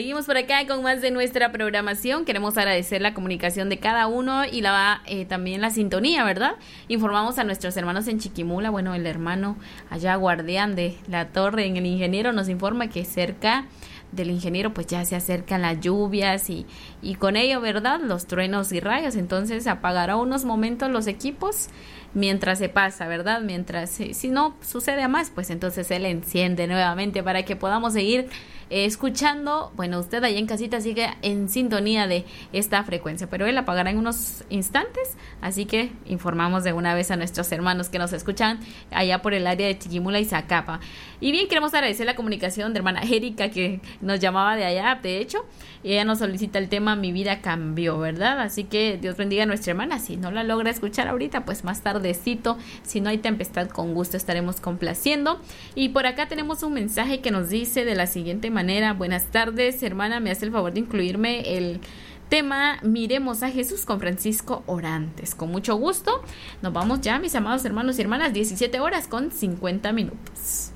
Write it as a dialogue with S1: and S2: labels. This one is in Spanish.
S1: Seguimos por acá con más de nuestra programación. Queremos agradecer la comunicación de cada uno y también la sintonía, ¿verdad? Informamos a nuestros hermanos en Chiquimula. Bueno, el hermano allá guardián de la torre en el ingeniero nos informa que cerca del ingeniero pues ya se acercan las lluvias y con ello, ¿verdad?, los truenos y rayos. Entonces apagará unos momentos los equipos mientras se pasa, ¿verdad? Mientras, si no sucede a más, pues entonces él enciende nuevamente para que podamos seguir escuchando. Bueno, usted ahí en casita sigue en sintonía de esta frecuencia, pero él apagará en unos instantes, así que informamos de una vez a nuestros hermanos que nos escuchan allá por el área de Chiquimula y Zacapa. Y bien, queremos agradecer la comunicación de hermana Erika, que nos llamaba de allá, de hecho, y ella nos solicita el tema Mi vida cambió, ¿verdad? Así que Dios bendiga a nuestra hermana. Si no la logra escuchar ahorita, pues más tardecito, si no hay tempestad, con gusto estaremos complaciendo. Y por acá tenemos un mensaje que nos dice de la siguiente manera: buenas tardes, hermana, me hace el favor de incluirme el tema Miremos a Jesús con Francisco Orantes. Con mucho gusto. Nos vamos ya, mis amados hermanos y hermanas, 17 horas con 50 minutos.